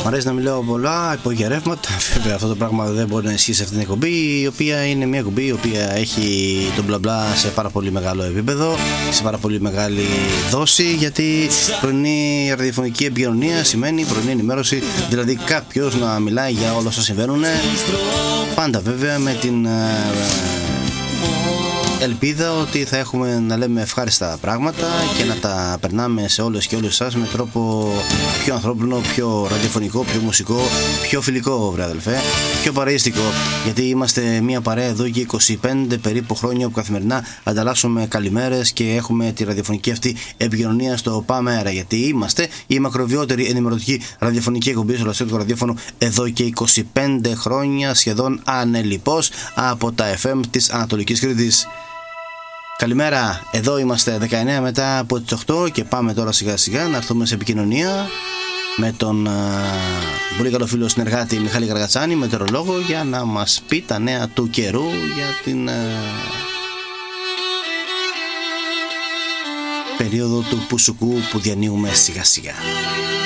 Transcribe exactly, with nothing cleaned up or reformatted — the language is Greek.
Μ' αρέσει να μιλάω πολλά υπογερεύματα. Βέβαια αυτό το πράγμα δεν μπορεί να ισχύει σε αυτήν την εκπομπή, η οποία είναι μια εκπομπή η οποία έχει τον μπλα μπλα σε πάρα πολύ μεγάλο επίπεδο, σε πάρα πολύ μεγάλη δόση, γιατί πρωινή ραδιοφωνική επικοινωνία σημαίνει πρωινή ενημέρωση, δηλαδή κάποιος να μιλάει για όλα όσα συμβαίνουν, πάντα βέβαια με την ελπίδα ότι θα έχουμε να λέμε ευχάριστα πράγματα και να τα περνάμε σε όλες και όλους εσάς με τρόπο πιο ανθρώπινο, πιο ραδιοφωνικό, πιο μουσικό, πιο φιλικό, βρε αδελφέ, πιο παρεΐστικο, γιατί είμαστε μια παρέα εδώ και είκοσι πέντε περίπου χρόνια που καθημερινά ανταλλάσσουμε καλημέρες και έχουμε τη ραδιοφωνική αυτή επικοινωνία στο Πάμε Αέρα, γιατί είμαστε η μακροβιότερη ενημερωτική ραδιοφωνική εκπομπή στο Λασσιώτικο ραδιόφωνο εδώ και είκοσι πέντε χρόνια σχεδόν ανελιπώς από τα εφ εμ της Ανατολικής Κρήτης. Καλημέρα, εδώ είμαστε δεκαεννιά μετά από τις οκτώ και πάμε τώρα σιγά σιγά να έρθουμε σε επικοινωνία με τον α, πολύ καλό φίλο συνεργάτη Μιχάλη Γαργατσάνη, μετεωρολόγο, για να μας πει τα νέα του καιρού για την α, περίοδο του Πουσουκού που διανύουμε σιγά σιγά.